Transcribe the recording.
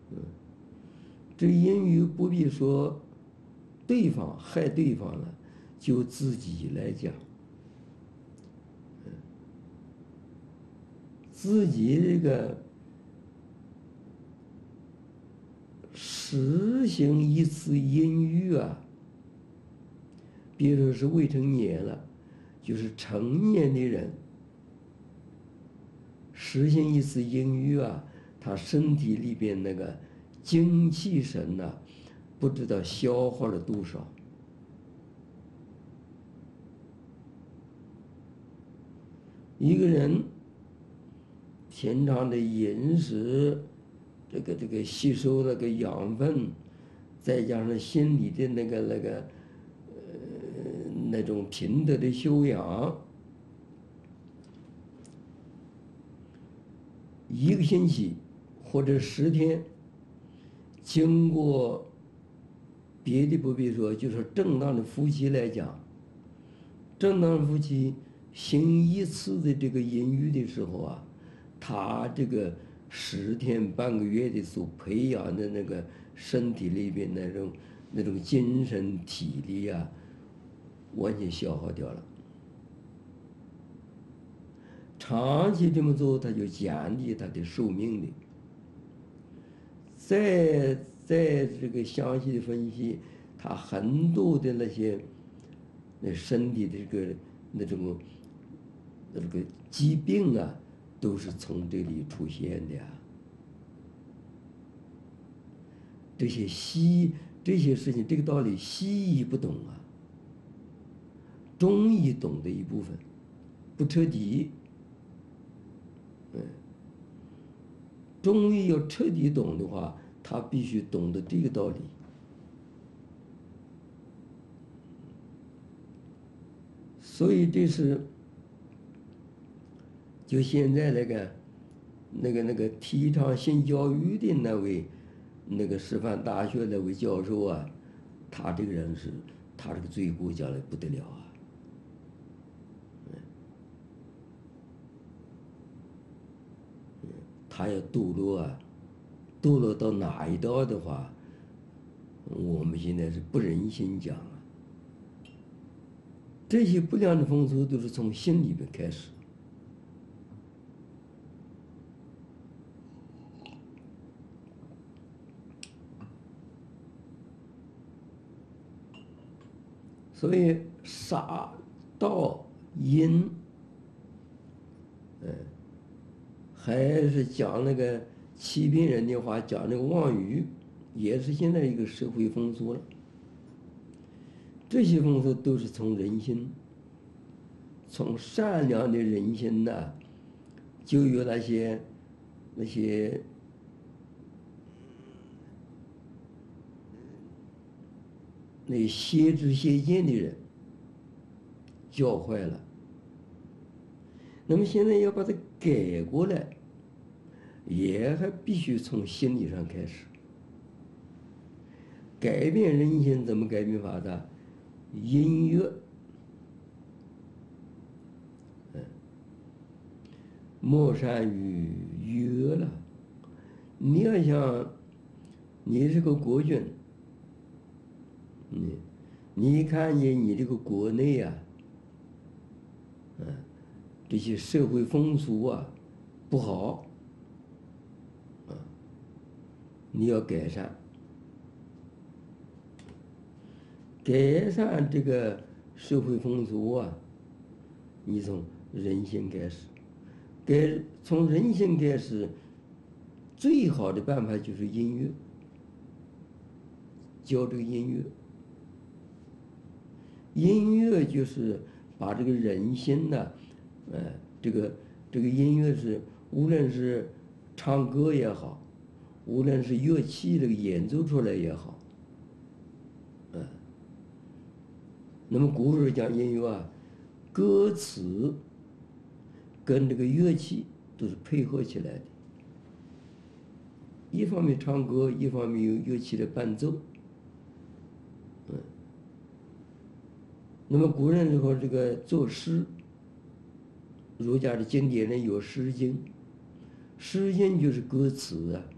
这言语不必说对方害对方了，就自己来讲，自己这个实行一次淫欲啊，别说是未成年了，就是成年的人实行一次淫欲啊，他身体里边那个精气神呐、不知道消耗了多少。一个人平常的饮食，这个吸收那个养分，再加上心理的那种品德的修养，一个星期或者10天，经过别的不必说，就说正当的夫妻来讲，正当夫妻行一次的这个淫欲的时候啊，他这个10天半个月的所培养的那个身体里边那种精神体力啊，完全消耗掉了。长期这么做，他就降低他的寿命的。再这个详细的分析，他很多的那身体的那种疾病啊，都是从这里出现的呀。这些事情，这个道理，西医不懂啊，中医懂的一部分，不彻底。中医要彻底懂的话，他必须懂得这个道理。所以这是就现在那个提倡性教育的那个师范大学那位教授啊，他这个人是，他这个罪过将来不得了啊。他要堕落到哪一道的话，我们现在是不忍心讲啊。这些不良的风俗都是从心里面开始。所以杀盗淫，还是讲那个欺骗人的话，讲那个妄语，也是现在一个社会风俗了。这些风俗都是从人心，从善良的人心呐，就有那些邪知邪见的人教坏了。那么现在要把它改过来，也还必须从心理上开始。改变人心怎么改变法的？音乐，莫善于乐了。你要想，你是个国君，你看见你这个国内啊，这些社会风俗啊不好，你要改善。改善这个社会风俗啊，你从人心开始，从人心开始，最好的办法就是音乐，教这个音乐。音乐就是把这个人心呢，这个音乐是无论是唱歌也好，无论是乐器这个演奏出来也好，那么古时候讲音乐啊，歌词跟这个乐器都是配合起来的，一方面唱歌，一方面有乐器的伴奏。那么古人说这个作诗，儒家的经典里有《诗经》，《诗经》就是歌词啊。